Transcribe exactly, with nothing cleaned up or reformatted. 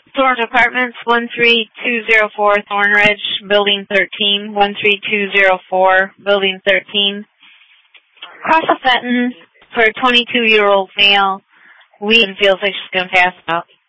Thorn Apartments, one three two zero four Thornridge, Building thirteen, one three two zero four, Building thirteen. Cross a Fenton for a twenty-two-year-old male. Lead feels like she's going to pass out.